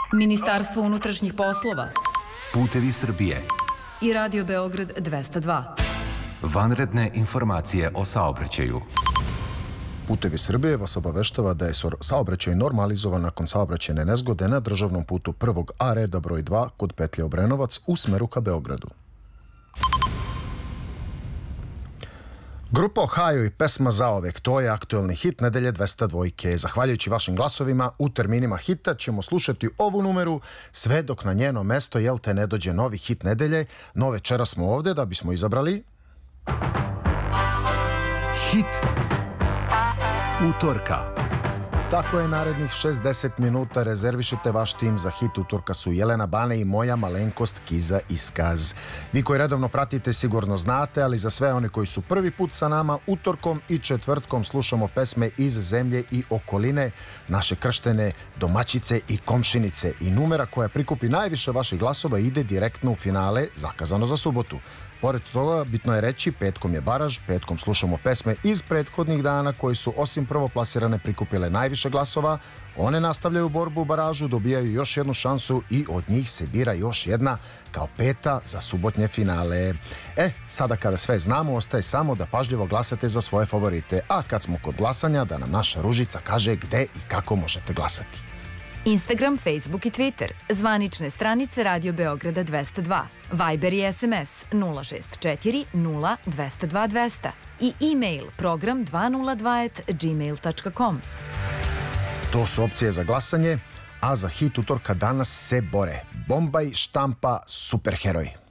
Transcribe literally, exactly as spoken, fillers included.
Ministarstvo unutrašnjih poslova, Putevi Srbije i Radio Beograd dvesta dva. Vanredne informacije o saobraćaju. Putevi Srbije vas obaveštava da je saobraćaj normalizovan nakon saobraćajne nezgode na državnom putu prvog A reda broj dva kod petlje Obrenovac u smeru ka Beogradu. Grupa Ohio i pesma Zaovek, to je aktuelni hit nedelje dvesta dva. Zahvaljujući vašim glasovima, u terminima hita ćemo slušati ovu numeru sve dok na njeno mesto, jel te, ne dođe novi hit nedelje. No večera smo ovde da bismo izabrali Hit utorka. Tako je, narednih šezdeset minuta rezervišite vaš tim za hit utorka su Jelena Bane i moja malenkost Kiza Iskaz. Vi koji redovno pratite sigurno znate, ali za sve one koji su prvi put sa nama, utorkom i četvrtkom slušamo pesme iz zemlje i okoline, naše krštene domaćice i komšinice, i numera koja prikupi najviše vaših glasova ide direktno u finale zakazano za subotu. Pored toga, bitno je reći, petkom je baraž, petkom slušamo pesme iz prethodnih dana koji su osim prvoplasirane prikupile najviše glasova. One nastavljaju borbu u baražu, dobijaju još jednu šansu i od njih se bira još jedna kao peta za subotnje finale. E, sada kada sve znamo, ostaje samo da pažljivo glasate za svoje favorite. A kad smo kod glasanja, da nam naša Ružica kaže gde i kako možete glasati. Instagram, Facebook i Twitter, zvanične stranice Radio Beograda dvesta dva, Viber i S M S nula šest četiri nula dvesta dva dvesta i e-mail program dvesta dva at gmail tačka com. To su opcije za glasanje, a za hit utorka danas se bore Bombaj štampa Superheroj.